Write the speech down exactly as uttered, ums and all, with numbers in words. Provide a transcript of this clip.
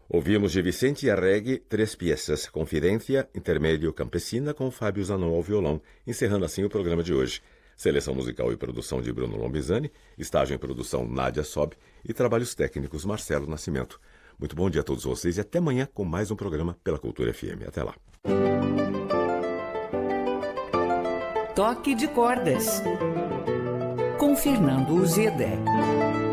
Ouvimos de Vicente Arregui três peças, Confidência, Intermédio Campesina, com Fábio Zanon ao violão, encerrando assim o programa de hoje. Seleção musical e produção de Bruno Lombizani, estágio em produção Nádia Sob e trabalhos técnicos Marcelo Nascimento. Muito bom dia a todos vocês e até amanhã com mais um programa pela Cultura F M. Até lá. Toque de Cordas, com Fernando Uzeda.